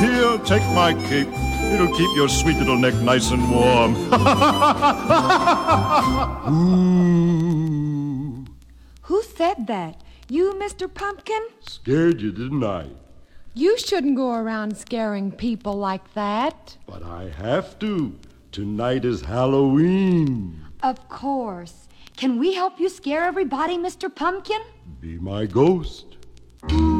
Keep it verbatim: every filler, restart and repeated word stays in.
Here, take my cape. It'll keep your sweet little neck nice and warm. Ooh. Who said that? You, Mister Pumpkin? Scared you, didn't I? You shouldn't go around scaring people like that. But I have to. Tonight is Halloween. Of course. Can we help you scare everybody, Mister Pumpkin? Be my ghost.